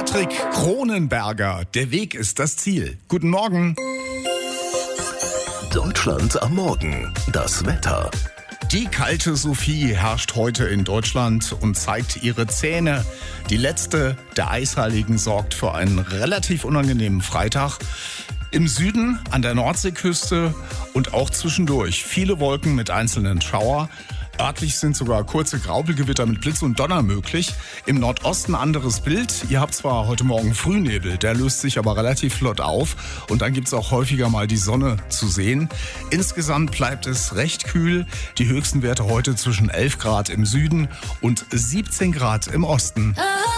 Patrick Kronenberger, der Weg ist das Ziel. Guten Morgen. Deutschland am Morgen. Das Wetter. Die kalte Sophie herrscht heute in Deutschland und zeigt ihre Zähne. Die letzte der Eisheiligen sorgt für einen relativ unangenehmen Freitag. Im Süden, an der Nordseeküste und auch zwischendurch viele Wolken mit einzelnen Schauer. Örtlich sind sogar kurze Graupelgewitter mit Blitz und Donner möglich. Im Nordosten anderes Bild. Ihr habt zwar heute Morgen Frühnebel, der löst sich aber relativ flott auf. Und dann gibt's auch häufiger mal die Sonne zu sehen. Insgesamt bleibt es recht kühl. Die höchsten Werte heute zwischen 11 Grad im Süden und 17 Grad im Osten.